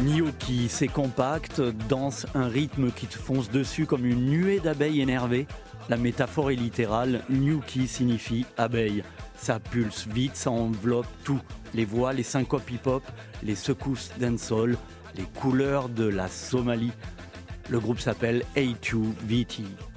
Nyuki, c'est compact, danse un rythme qui te fonce dessus comme une nuée d'abeilles énervées. La métaphore est littérale, Nyuki signifie abeille. Ça pulse vite, ça enveloppe tout. Les voix, les syncopes hip-hop, les secousses dancehall, les couleurs de la Somalie. Le groupe s'appelle A2VT.